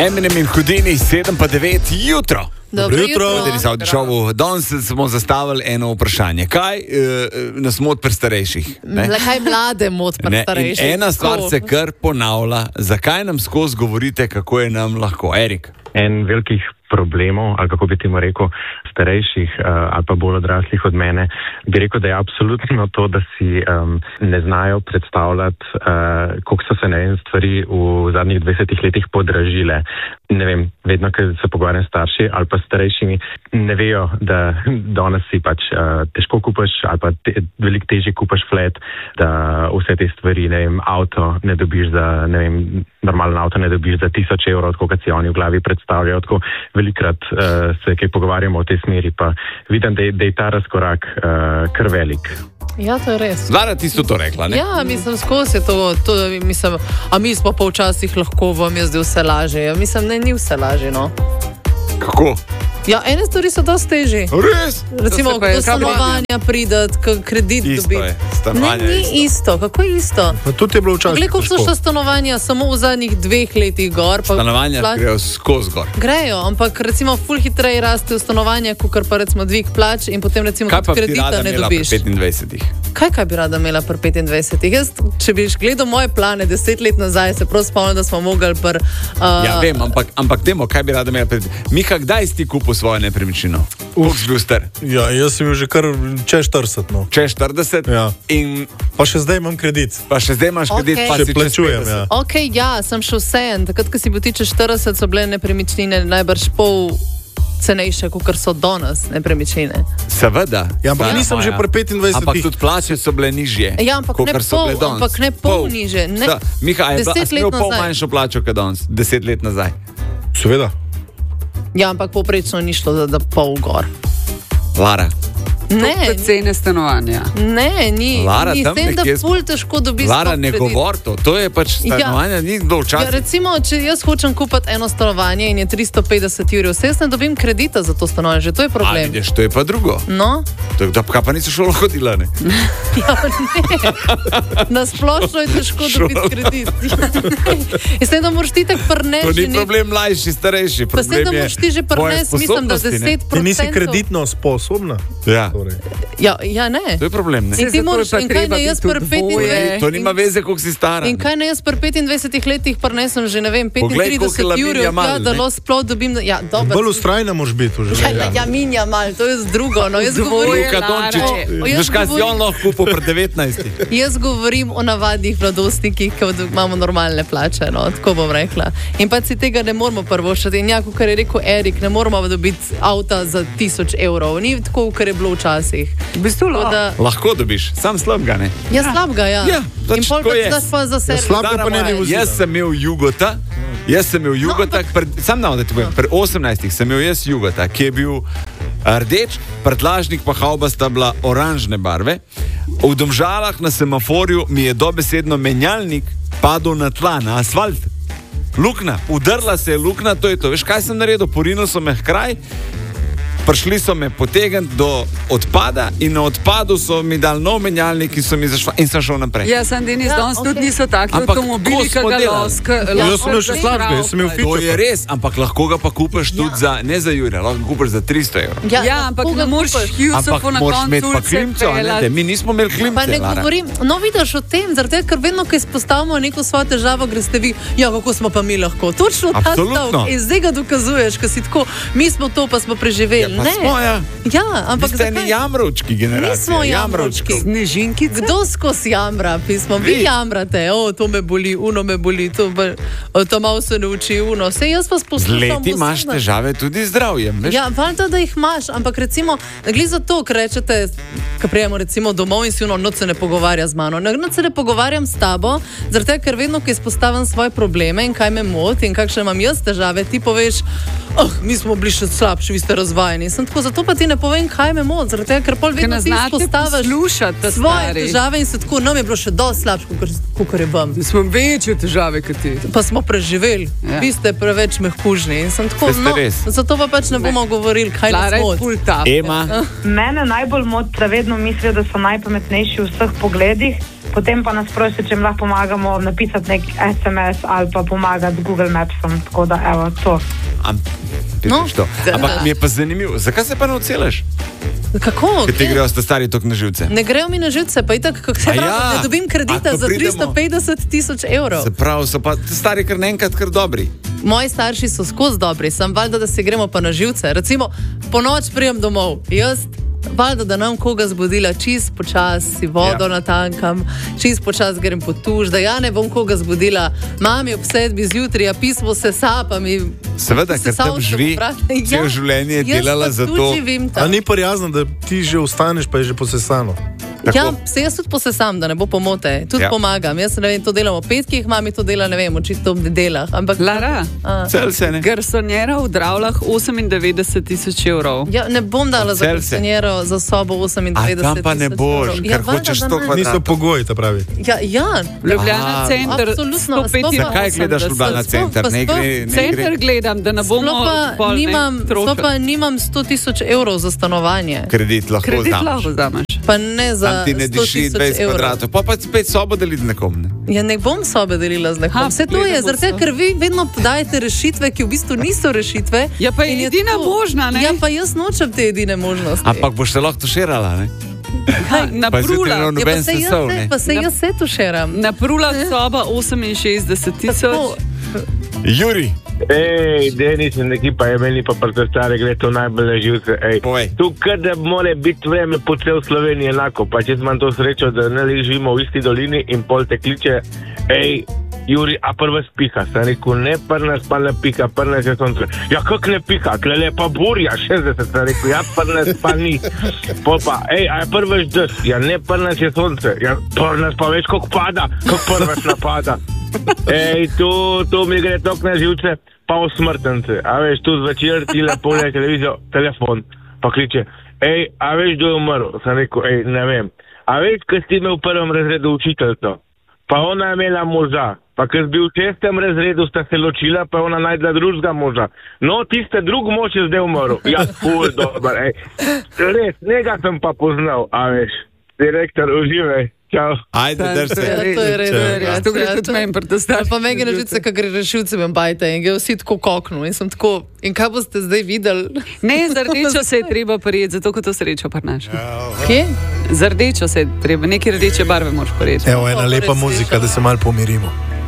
Eminem in Houdini, 7:09 jutro. Dobro jutro. Danes smo zastavili eno vprašanje. Kaj nas moti pri starejših? Kaj mlade moti pri starejših? Ena stvar se kar ponavlja. Zakaj nam skozi govorite, kako je nam lahko? Erik? En velikih problemov, ali kako bi temu rekel, starejših ali pa bolj odraslih od mene, bi rekel, da je absolutno to, da si ne znajo predstavljati, koliko so se stvari v zadnjih 20 letih podražile. Ne vem, vedno, ko se pogovarjam s starši ali pa starejšimi, ne vejo, da danes si pač težko kupaš ali pa veliko težje kupaš flat, da vse te stvari, ne vem, avto ne dobiš za, ne vem, normalen avto ne dobiš za 1000 evrov, tako kot si oni v glavi predstavljajo. Tako velikrat se kaj pogovarjamo v tej smeri, pa vidim, da je ta razkorak kar velik. Ja, to je res. Lara, ti so to rekla, ne? Ja, mislim, skozi je to mislim, a mi smo pa včasih lahko, vam je zdaj vse lažje. Ja, mislim, ne, ni vse lažje, no. Kako? Ja, ene stvari so dosti težje. Res? Recimo, do stanovanja pridati, kredit dobiti. Isto je, stanovanje ne, ni isto. Kako je isto? Pa tudi je bilo včasih. Glej, koliko so še stanovanja samo v zadnjih 2 letih gor. Pa stanovanja grejo skozi gor. Grejo, ampak recimo ful hitreje raste v stanovanja, kakor pa recimo dvig plač in potem recimo tudi kredita ne dobiš. Kaj pa bi rada imela pri 25? Kaj bi rada imela pri 25? Jaz, če bi gledal moje plane 10 let nazaj, se prav spomnim, da smo mogli pri... Ja, vem, ampak demo, kaj bi rada imela pri... Miha, kdaj si ti kupil svojo nepremičnino? Ja, jaz sem bil že kar čez 40, no. Čez 40? Ja. In... Pa še zdaj imam kredit. Pa še zdaj imaš kredit, Okay. pa Še si plačujem, ja. Ok, ja, sem šel vseeno. Takrat, ko si bil ti čez 40, so bile nepremičnine najbrž pol cenejše, kot so danes nepremičnine. Seveda. Ja, ampak nisem že pri 25. Ampak tudi plače so bile nižje. Ja, ampak ne pol nižje. Ne. Miha, a si imel pol nazaj. manjšo plačo kot danes, 10 let nazaj? Seveda. Ja, ampak poprečno ni šlo da pol gor. Lara. Ne, cene stanovanja. Ne, ni. Lara, ni. tam Tem, da nekje ful težko dobiš. Lara, ne govor to. To je pač stanovanje, ni kdo včasih. Ja, recimo, če jaz hočem kupiti eno stanovanje in je 350 evrov, jaz ne dobim kredita za to stanovanje, že to je problem. A vidiš, to je pa drugo. No? Kaj pa nisi šolo hodila, ne? Ja, ne. Na splošno je težko dobiti kredit. Ja, da moraš ti tako prnesti. To ni problem mlajši, starejši. Pa se da moraš ti že prnesti, mislim, da 10%. Ti nisi kreditno sposobna? Ja. Ja, ne. To je problem, ne? In ti moraš, in kaj ne jaz pri 25... To nima veze, koliko si stara. In kaj ne jaz pri 25 letih prnesem že, ne vem, 35 evrov, da sploh dobim... Ja, dobro. Bolj ustrajna moraš biti v življenju. Ja, minja mal, to je drugo. No, jaz govorim... Luka Dončić, veš kaj si on lahko kupil pri 19. Jaz govorim o navadnih mladostnikih, ki imamo normalne plače, no, tako bom rekla. In pa si tega ne moramo prvošati. In ja, kot je rekel Erik, ne moramo dobiti avta za 1000 evrov. Ni tako, kar je bilo včasih. V bistvu lahko dobiš, sam slabega, ne? Ja, slabega, ja. In pol pa za sebe. Slabega pa ne bi vozila. Jaz sem imel Jugota, sam da ti povem, pri 18 sem imel jaz Jugota, ki je bil rdeč, prtlažnik pa hauba sta bila oranžne barve. V Domžalah na semaforju mi je dobesedno menjalnik padel na tla, na asfalt. Lukna, udrla se je lukna, to je to. Veš, kaj sem naredil? Porinil sem me kraj. Prišli so me potegniti do odpada in na odpadu so mi dali nov menjalnik in so mi zašla in sem šel naprej. Ja, sem Denis, danes tudi niso taki avtomobili, ki ga loska. Jaz sem imel še slabega, jaz sem imel To je res, ampak lahko ga pa kupiš tudi za, ne za Jurija, lahko kupiš za 300 evrov. Ja, ampak ne moreš Hughesofu na koncu ulce. Mi nismo imeli klimce, Pa ne govorim, no vidiš o tem, zaradi tega, ker vedno, ko izpostavimo neko svojo težavo, greste vi, ja, kako smo pa mi lahko. Točno ta stavek. In zdaj ga dokazuješ, ko si tako, mi smo to, pa smo preživeli. Pa smo, ja. Ja, ampak zakaj? Vi ste jamrovčki generacija. Nismo jamrovčki. Snežinkice. Kdo skozi jamra, pismo? Vi jamrate, to me boli, uno me boli, to malo se ne uči, uno. Vse jaz vas poslušam. Z leti imaš težave tudi z zdravjem, veš? Ja, valjda, da jih imaš, ampak recimo, glede za to, ker rečete, ko prijemo recimo domov in si noč se ne pogovarja z mano. Noč se ne pogovarjam s tabo, zaradi tega, ker vedno, ko izpostavim svoje probleme in kaj me moti in kakšne imam jaz težave, ti poveš, mi smo bili še slabši, vi ste razvajeni. Sem tako, zato pa ti ne povem, kaj me moti, zaradi tega, ker pol vedno ti izpostaviš svoje težave in se tako, nam je bilo še dosti slabše, kot je vam. Smo večje težave kot ti. Pa smo preživeli, vi ste preveč mehkužni in sem tako, zato pa pač ne bomo govorili, kaj nas moti. Ema? Mene najbolj moti, da vedno mislijo, da so najpametnejši v vseh pogledih Potem pa nas prosi, če jim lahko pomagamo napisati nek SMS ali pa pomagati z Google Mapsom, tako da evo, to. Ampak mi je pa zanimivo, zakaj se pa ne odselaš? Kako? Ker ti grejo sta stari tok na živce. Ne grejo mi na živce, pa itak, kako se pravi, ne dobim kredita za 350 000 evrov. Se pravi, so pa stari kar naenkrat kar dobri. Moji starši so skozi dobri, sem valjda, da se gremo pa na živce. Recimo, po noč prijem domov, jaz valjda, da nam koga zbudila, čist počas si vodo natankam, čist počas grem po tuš, da ja ne bom koga zbudila, mami ob 7 zjutraj, a pismo se sapa mi. Seveda, ker tam živi, celo življenje je delala za to. A ni prijazno, da ti že vstaneš, pa je že posesano? Tako. Ja, se jaz tudi posesam, da ne bo pomote, tudi pomagam. Jaz ne vem, to delam v petkih, mami to dela, ne vem, očitno v nedeljah. Ampak Lara, cel se ne. Garsonjera v Dravlah 98 000 evrov. Ja, ne bom dala za garsonjero za sobo 98 000 evrov. Tam pa ne boš, ker hočeš to kvadratov. Niso pogoji, ta pravi. Ja. Ljubljana center, absolutno. Zakaj gledaš Ljubljana center? Center gledam, da ne bomo pa nimam 100 000 evrov za stanovanje. Kredit lahko vzameš. Pa ne za ti ne diši 20 kvadratov, pa spet sobo deliti z nekom. Ne? Ja, ne bom sobe delila z nekom. Vse to je, zaradi ker vi vedno dajete rešitve, ki v bistvu niso rešitve. Ja, pa je edina možna, ne? Ja, pa jaz nočem te edine možnosti. Ampak boš se lahko tuširala, ne? Na Prula. Pa se jaz se tuširam. Na Prula soba 68 000. Juri. Ej, Denis in ekipa je meni pa protestare, gre to najbolj na živce. Tu kada more biti vreme po cel Sloveniji enako, pa če imam to srečo, da ne živimo v isti dolini in pol te kliče, ej, Juri, a prva spiha, sem rekel, ne prnas pa ne piha, prnas je sonce. Ja, kak ne piha, klele pa burja, 60, sem rekel, ja, prnas pa ni. Pol pa, ej, a je prvaš dež, ja, ne prnas je sonce, ja, prnas pa več kak pada, kak prvaš napada. Ej, tu mi gre tok na živce, pa v smrtence. A veš, tu zvečer ti lepo je televizijo, telefon, pa kliče, ej, a veš, kdo je umrl? Sem rekel, ej, ne vem. A veš, kaj si imel v prvem razredu učiteljco? Pa ona je imela moža. Pa kaj si bil v 6. razredu, sta se ločila, pa ona najdla drugega moža. No, tiste drug mož je zdaj umrl. Ja, ful, dober, ej. Res, njega sem pa poznal, a veš. Direktor, uživaj. Čau. Ajde, drž se. To je res. To gre tudi meni protestar. Pa meni na žice, kak gre rešilce me bajte in gre vsi tako koknu in sem tako, in kaj boste zdaj videli? Ne, za rdečo se je treba prijeti, zato ko to srečo prinaša. Kje? Za rdečo se je treba, neke rdeče barve moraš prijeti. Evo, ena lepa muzika, da se malo pomirimo.